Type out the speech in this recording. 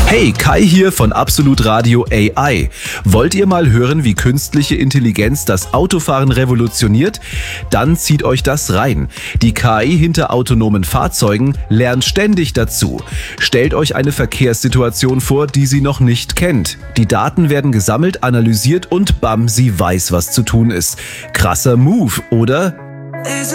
Hey, Kai hier von Absolut Radio AI. Wollt ihr mal hören, wie künstliche Intelligenz das Autofahren revolutioniert? Dann zieht euch das rein. Die KI hinter autonomen Fahrzeugen lernt ständig dazu. Stellt euch eine Verkehrssituation vor, die sie noch nicht kennt. Die Daten werden gesammelt, analysiert und bam, sie weiß, was zu tun ist. Krasser Move, oder?